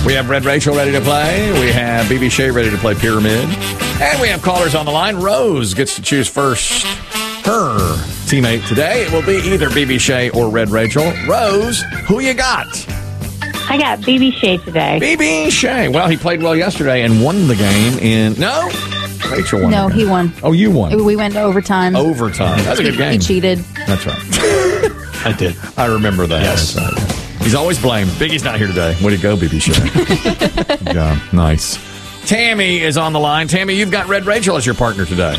We have Red Rachel ready to play. We have BB Shea ready to play Pyramid. And we have callers on the line. Rose gets to choose first her teammate today. It will be either BB Shea or Red Rachel. Rose, who you got? I got BB Shea today. BB Shea. Well, he played well yesterday and won the game in... No? Rachel won. No, he won. Oh, you won. We went to overtime. Overtime. That's a good game. He cheated. That's right. I did. I remember that. Yes. That's right. He's always blamed. Biggie's not here today. Way to go, BB Shea. Good job. Nice. Tammy is on the line. Tammy, you've got Red Rachel as your partner today.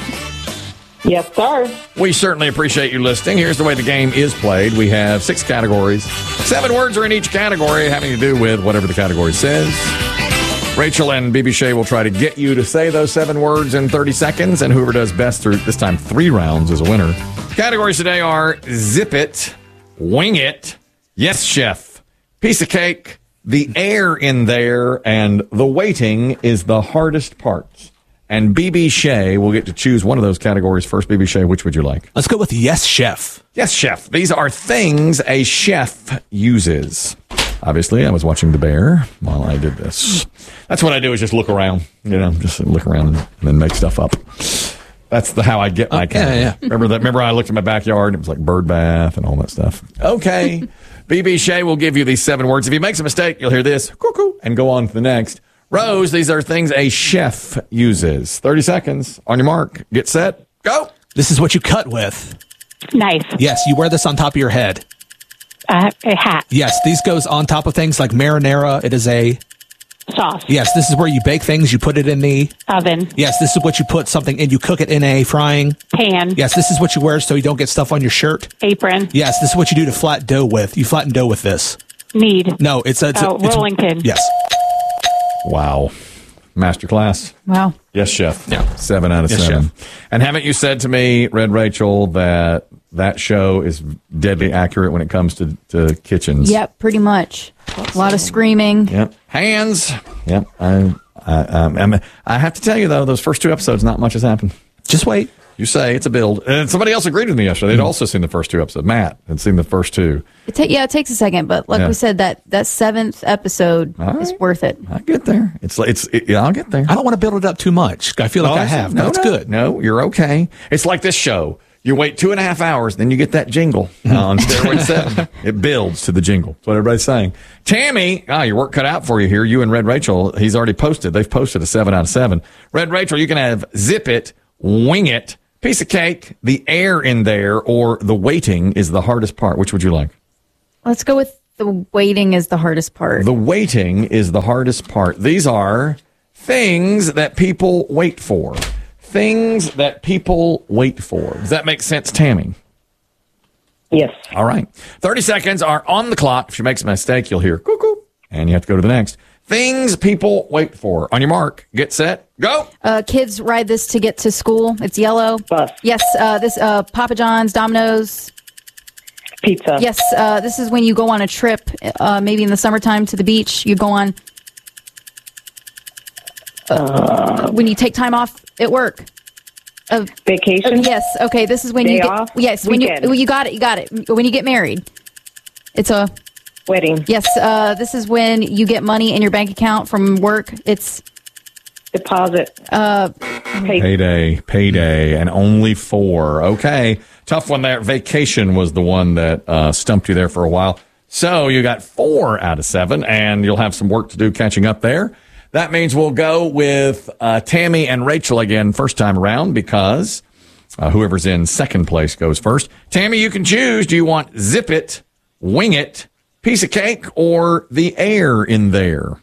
Yes, sir. We certainly appreciate you listening. Here's the way the game is played. We have 6 categories. 7 words are in each category having to do with whatever the category says. Rachel and BB Shea will try to get you to say those 7 words in 30 seconds, and whoever does best through this time 3 rounds is a winner. Categories today are Zip It, Wing It, Yes Chef, Piece of Cake, The Air in There, and The Waiting is the Hardest Part. And BB Shea will get to choose one of those categories first. BB Shea, which would you like? Let's go with Yes Chef. Yes, chef. These are things a chef uses. Obviously, I was watching The Bear while I did this. That's what I do is just look around, just look around and then make stuff up. That's how I get my category. Yeah. Remember I looked at my backyard and it was like bird bath and all that stuff. Okay. BB Shea will give you these 7 words. If he makes a mistake, you'll hear this, cuckoo, and go on to the next. Rose, these are things a chef uses. 30 seconds. On your mark. Get set. Go. This is what you cut with. Nice. Yes, you wear this on top of your head. A hat. Yes, these goes on top of things like marinara. It is a... Sauce. Yes, this is where you bake things. You put it in the... Oven. Yes, this is what you put something in. You cook it in a frying... Pan. Yes, this is what you wear so you don't get stuff on your shirt. Apron. Yes, this is what you do to flat dough with. You flatten dough with this. Knead. No, it's rolling pin. Yes. Wow. Masterclass. Wow. Yes, chef. Yeah. 7 out of Yes, 7. chef. And haven't you said to me, Red Rachel, that show is deadly accurate when it comes to kitchens? Yep, pretty much. A lot of screaming. Yep. Hands. Yep. I have to tell you, though, those first 2 episodes, not much has happened. Just wait. You say it's a build. And somebody else agreed with me yesterday. They'd also seen the first 2 episodes. Matt had seen the first 2. It takes a second, but like we said, that 7th episode is worth it. I'll get there. I'll get there. I don't want to build it up too much. I feel like I have. No, it's good. No, you're okay. It's like this show. You wait 2.5 hours, then you get that jingle on steroid 7. It builds to the jingle. That's what everybody's saying. Tammy, your work cut out for you here. You and Red Rachel, he's already posted. They've posted a 7 out of 7. Red Rachel, you can have Zip It, Wing It, Piece of Cake, The Air in There, or The Waiting is the hardest part. Which would you like? Let's go with the waiting is the hardest part. The waiting is the hardest part. These are things that people wait for. Things that people wait for. Does that make sense, Tammy? Yes. All right. 30 seconds are on the clock. If she makes a mistake, you'll hear cuckoo, and you have to go to the next. Things people wait for. On your mark, get set, go. Kids ride this to get to school. It's yellow. Bus. Yes, this Papa John's, Domino's. Pizza. Yes, this is when you go on a trip, maybe in the summertime to the beach. You go on when you take time off at work. Vacation. Yes. Okay. This is when Day you get off? yes. Weekend. When you got it. When you get married, it's a Wedding. yes. This is when you get money in your bank account from work. It's Deposit. Payday, and only 4. Okay. Tough one there. Vacation was the one that stumped you there for a while. So you got 4 out of 7, and you'll have some work to do catching up there. That means we'll go with Tammy and Rachel again first time around because whoever's in second place goes first. Tammy, you can choose. Do you want Zip It, Wing It, Piece of Cake, or The Air in There?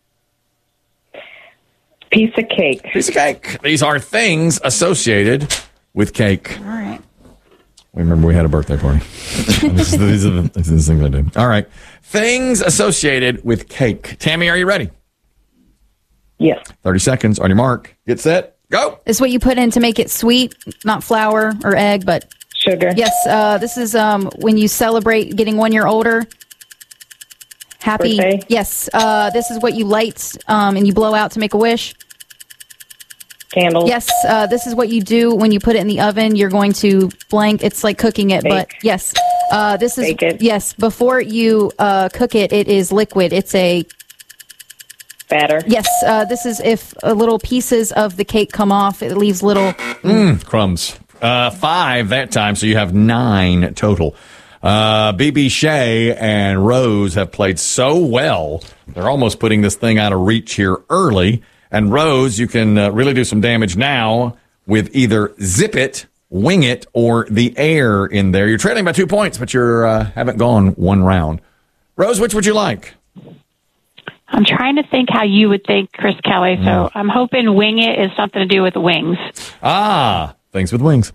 Piece of cake. Piece of cake. These are things associated with cake. all right. Remember, we had a birthday party. These are the things I do. All right. Things associated with cake. Tammy, are you ready? Yes. 30 seconds on your mark. Get set. Go. This is what you put in to make it sweet, not flour or egg, but Sugar. yes. This is when you celebrate getting 1 year older. Happy. Birthday. Yes. This is what you light and you blow out to make a wish. Candles. Yes. This is what you do when you put it in the oven. You're going to blank. It's like cooking it, but Bake. yes. This is Bake it. yes. Before you cook it, it is liquid. It's a Batter. Yes, this is if little pieces of the cake come off, it leaves little. Crumbs. 5 that time, so you have 9 total. BB Shea and Rose have played so well, they're almost putting this thing out of reach here early. And Rose, you can really do some damage now with either Zip It, Wing It, or the air in there. You're trailing by 2 points, but you haven't gone one round. Rose, which would you like? I'm trying to think how you would think, Chris Kelly. So I'm hoping Wing It is something to do with wings. Ah, things with wings.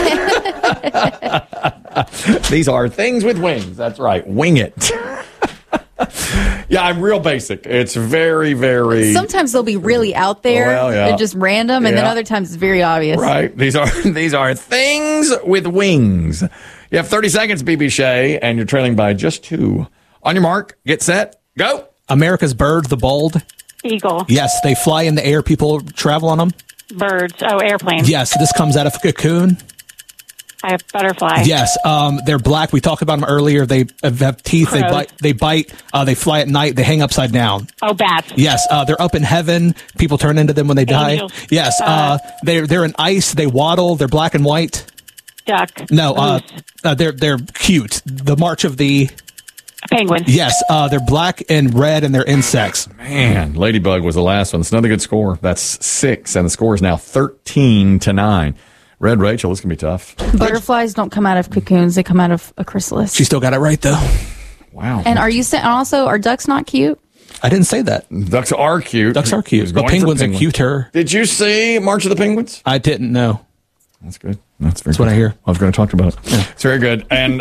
These are things with wings. That's right. Wing It. Yeah, I'm real basic. It's very, very... Sometimes they'll be really out there. Well, yeah. They're just random, and then Yeah. other times it's very obvious. Right. These are things with wings. You have 30 seconds, BB Shea, and you're trailing by just 2. On your mark, get set, go. America's bird, the bald. Eagle. Yes, they fly in the air. People travel on them. Birds. Oh, airplane. Yes, this comes out of a cocoon. I have butterfly. Yes, they're black. We talked about them earlier. They have teeth. Crows. They bite. They fly at night. They hang upside down. Oh, bats. Yes, they're up in heaven. People turn into them when they Angels. die. Yes, they're in ice. They waddle. They're black and white. Duck. No, Goose. they're cute. The march of the Penguin. yes, they're black and red, and they're insects. Man, Ladybug was the last one. It's another good score. That's 6, and the score is now 13-9. Red Rachel, this can be tough. Butterflies don't come out of cocoons; they come out of a chrysalis. She still got it right though. Wow. And are you saying also are ducks not cute? I didn't say that. Ducks are cute. Ducks are He was cute, but going for penguins are penguin. cuter. Did you see March of the Penguins? I didn't know. That's good. That's very That's what good. I hear. I was going to talk about it. It's very good. And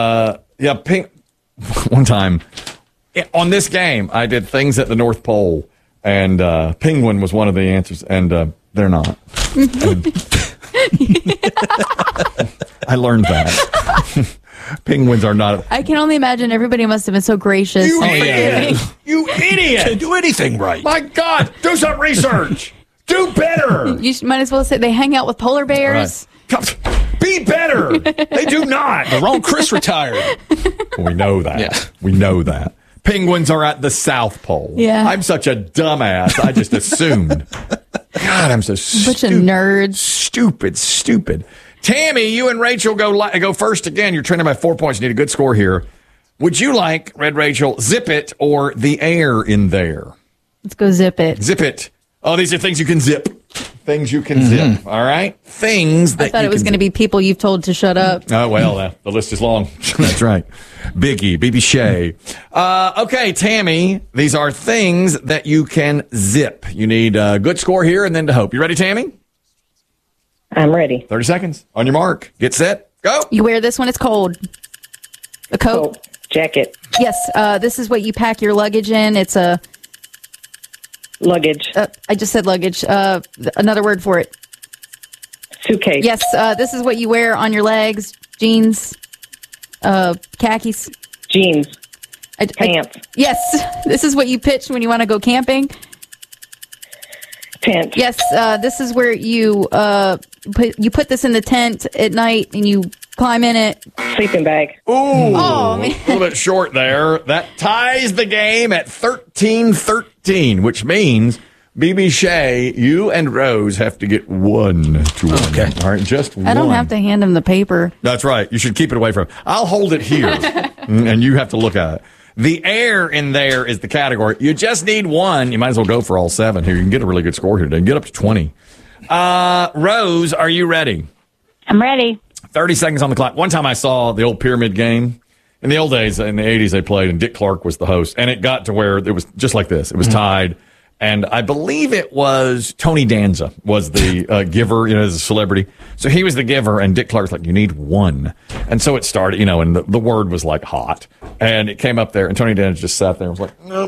one time on this game, I did things at the North Pole, and penguin was one of the answers, and they're not. I learned that. Penguins are not. I can only imagine everybody must have been so gracious. You idiot! You idiot! Can't do anything right. My God, do some research. Do better. You might as well say they hang out with polar bears. Right. Be better. They do not. The wrong Chris retired. We know that. Yeah. We know that. Penguins are at the South Pole. Yeah. I'm such a dumbass. I just assumed. God, I'm so Bunch of nerds. Stupid. Tammy, you and Rachel go first again. You're trending by 4 points. You need a good score here. Would you like, Red Rachel, Zip It or the air in there? Let's go Zip It. Zip It. Oh, these are things you can zip. Things you can zip. All right? Things that I thought it was going to be people you've told to shut up. Oh, well, the list is long. That's right. Biggie, BB Shea. Okay, Tammy, these are things that you can zip. You need a good score here and then to hope. You ready, Tammy? I'm ready. 30 seconds. On your mark. Get set. Go. You wear this when it's cold. A coat. Coat. Jacket. Yes, this is what you pack your luggage in. It's a. Luggage. I just said luggage. Another word for it. Suitcase. Yes, this is what you wear on your legs. Jeans. Khakis. Jeans. Pants. Yes, this is what you pitch when you want to go camping. Tent. Yes, this is where you put this in the tent at night and you climb in it. Sleeping bag. Ooh. Oh, man. A little bit short there. That ties the game at 13-13, which means BB Shea, you and Rose have to get 1 to 1. Okay. All right, just 1. I don't have to hand him the paper. That's right. You should keep it away from him. I'll hold it here, and you have to look at it. The air in there is the category. You just need 1. You might as well go for all 7 here. You can get a really good score here today. Get up to 20. Rose, are you ready? I'm ready. 30 seconds on the clock. One time I saw the old pyramid game. In the old days, in the 80s, they played, and Dick Clark was the host. And it got to where it was just like this. It was tied. And I believe it was Tony Danza was the giver, as a celebrity. So he was the giver, and Dick Clark was like, you need 1. And so it started, and the word was like hot. And it came up there, and Tony Danza just sat there and was like, nope.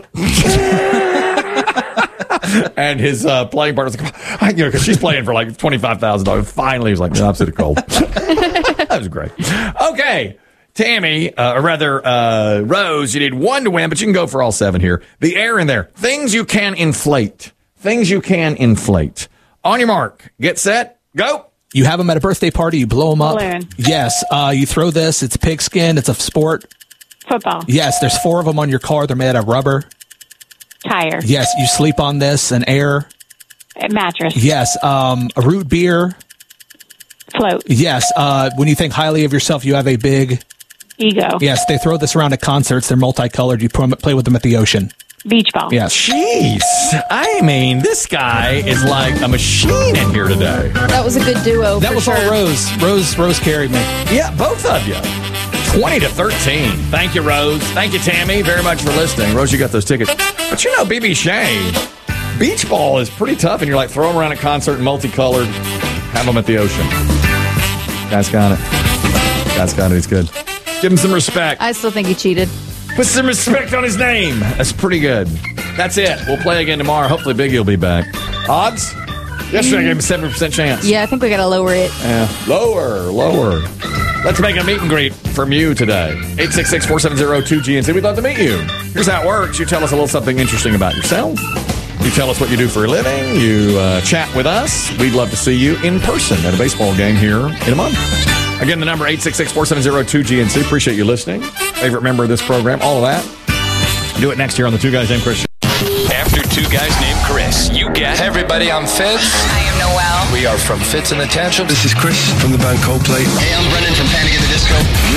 And his playing partner was like, because she's playing for like $25,000. Finally, he was like, no, I'm sitting cold. That was great. Okay. Tammy, or rather, Rose, you need 1 to win, but you can go for all 7 here. The air in there. Things you can inflate. Things you can inflate. On your mark. Get set. Go. You have them at a birthday party. You blow them up. Balloon. Yes. You throw this. It's pigskin. It's a sport. Football. Yes. There's 4 of them on your car. They're made out of rubber. Tire. Yes, you sleep on this. An air. A mattress. Yes, a root beer. Float. Yes, when you think highly of yourself, you have a big... Ego. Yes, they throw this around at concerts. They're multicolored. You play with them at the ocean. Beach ball. Yes. Jeez. I mean, this guy is like a machine in here today. That was a good duo. That was sure. all Rose. Rose carried me. Yeah, both of you. 20-13. Thank you, Rose. Thank you, Tammy, very much for listening. Rose, you got those tickets. But you know, BB Shea, beach ball is pretty tough, and you're like, throw them around a concert, multicolored, have them at the ocean. Guy's got it. Guy's got it. He's good. Give him some respect. I still think he cheated. Put some respect on his name. That's pretty good. That's it. We'll play again tomorrow. Hopefully Biggie will be back. Odds? Yesterday I gave him 7% chance. Yeah, I think we got to lower it. Yeah. Lower. Let's make a meet and greet from you today. 866-470-2GNC. We'd love to meet you. Here's how it works. You tell us a little something interesting about yourself. You tell us what you do for a living. You chat with us. We'd love to see you in person at a baseball game here in a month. Again, the number 866-470-2GNC. Appreciate you listening. Favorite member of this program, all of that. Do it next year on the Two Guys Named Chris Show. After Two Guys Named Chris, you get... Hey everybody, I'm Fitz. I am Noel. We are from Fitz and the Tantrums. This is Chris from the band Coldplay. Hey, I'm Brendan from Panic at the Disco.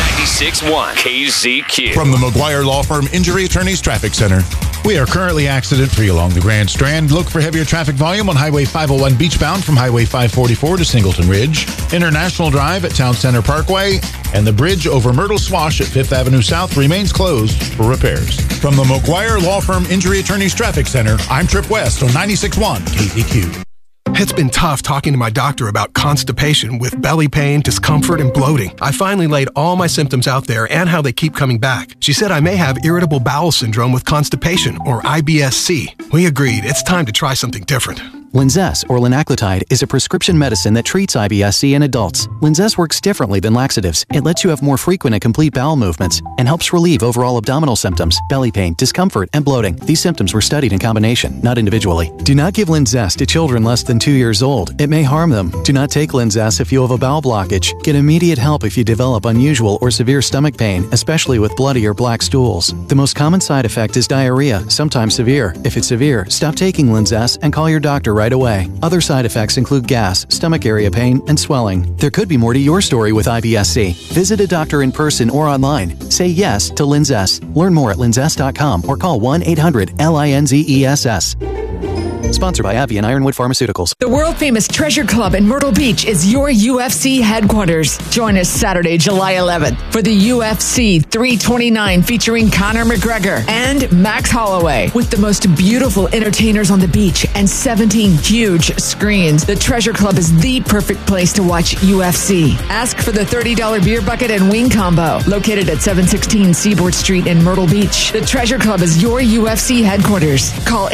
96.1 KZQ. From the McGuire Law Firm Injury Attorneys Traffic Center. We are currently accident-free along the Grand Strand. Look for heavier traffic volume on Highway 501 beachbound from Highway 544 to Singleton Ridge, International Drive at Town Center Parkway, and the bridge over Myrtle Swash at 5th Avenue South remains closed for repairs. From the McGuire Law Firm Injury Attorneys Traffic Center, I'm Trip West on 96.1 KZQ. It's been tough talking to my doctor about constipation with belly pain, discomfort, and bloating. I finally laid all my symptoms out there and how they keep coming back. She said I may have irritable bowel syndrome with constipation, or IBS-C. We agreed it's time to try something different. Linzess, or linaclotide, is a prescription medicine that treats IBS-C in adults. Linzess works differently than laxatives. It lets you have more frequent and complete bowel movements and helps relieve overall abdominal symptoms, belly pain, discomfort, and bloating. These symptoms were studied in combination, not individually. Do not give Linzess to children less than 2 years old. It may harm them. Do not take Linzess if you have a bowel blockage. Get immediate help if you develop unusual or severe stomach pain, especially with bloody or black stools. The most common side effect is diarrhea, sometimes severe. If it's severe, stop taking Linzess and call your doctor right away. Other side effects include gas, stomach area pain, and swelling. There could be more to your story with IBS-C. Visit a doctor in person or online. Say yes to Linzess. Learn more at linzess.com or call 1-800-LINZESS. Sponsored by AbbVie and Ironwood Pharmaceuticals. The world-famous Treasure Club in Myrtle Beach is your UFC headquarters. Join us Saturday, July 11th for the UFC 329 featuring Conor McGregor and Max Holloway with the most beautiful entertainers on the beach and 17 huge screens. The Treasure Club is the perfect place to watch UFC. Ask for the $30 beer bucket and wing combo located at 716 Seaboard Street in Myrtle Beach. The Treasure Club is your UFC headquarters. Call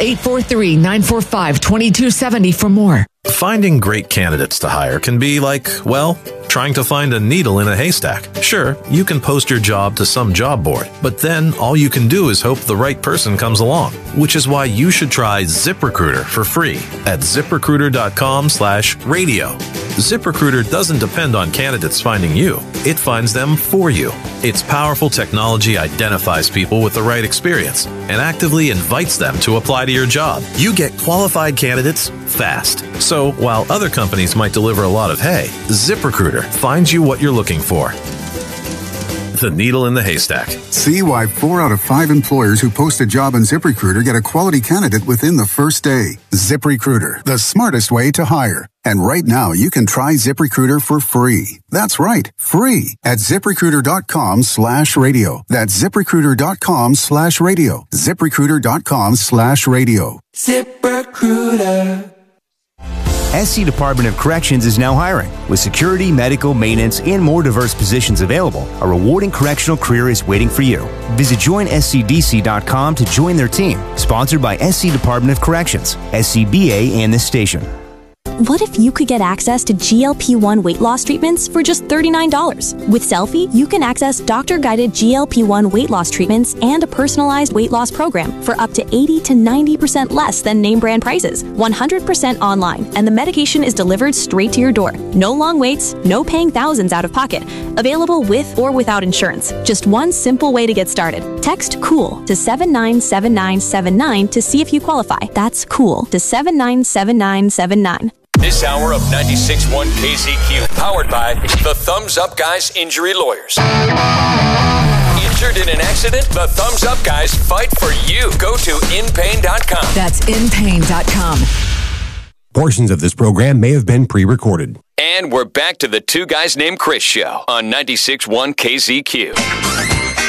843-945-2270 for more. Finding great candidates to hire can be like, well, trying to find a needle in a haystack. Sure, you can post your job to some job board, but then all you can do is hope the right person comes along, which is why you should try ZipRecruiter for free at ZipRecruiter.com/radio. ZipRecruiter doesn't depend on candidates finding you. It finds them for you. Its powerful technology identifies people with the right experience and actively invites them to apply to your job. You get qualified candidates fast. So while other companies might deliver a lot of hay, ZipRecruiter finds you what you're looking for. The needle in the haystack. See why 4 out of 5 employers who post a job on ZipRecruiter get a quality candidate within the first day. ZipRecruiter, the smartest way to hire. And right now, you can try ZipRecruiter for free. That's right, free at ZipRecruiter.com/radio. That's ZipRecruiter.com/radio. ZipRecruiter.com/radio. ZipRecruiter. SC Department of Corrections is now hiring. With security, medical, maintenance, and more diverse positions available, a rewarding correctional career is waiting for you. Visit joinscdc.com to join their team. Sponsored by SC Department of Corrections, SCBA, and this station. What if you could get access to GLP-1 weight loss treatments for just $39? With Selfie, you can access doctor-guided GLP-1 weight loss treatments and a personalized weight loss program for up to 80 to 90% less than name brand prices, 100% online, and the medication is delivered straight to your door. No long waits, no paying thousands out of pocket. Available with or without insurance. Just one simple way to get started. Text COOL to 797979 to see if you qualify. That's COOL to 797979. This hour of 96.1 KZQ, powered by the Thumbs Up Guys Injury Lawyers. Injured in an accident? The Thumbs Up Guys fight for you. Go to inpain.com. That's inpain.com. Portions of this program may have been pre-recorded. And we're back to the Two Guys Named Chris show on 96.1 KZQ.